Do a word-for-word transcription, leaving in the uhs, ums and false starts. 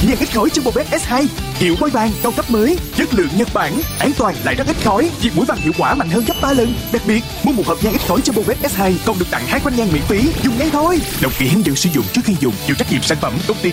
Nhang ít khói Turbo Best ét hai, hiệu bôi vàng cao cấp mới, chất lượng Nhật Bản, an toàn lại rất ít khói, diệt muỗi vàng hiệu quả mạnh hơn gấp ba lần. Đặc biệt, mua một hộp nhang ít khói Turbo Best ét hai còn được tặng hai khoanh nhang miễn phí, dùng ngay thôi. Đọc kỹ hướng dẫn sử dụng trước khi dùng, chịu trách nhiệm sản phẩm công ty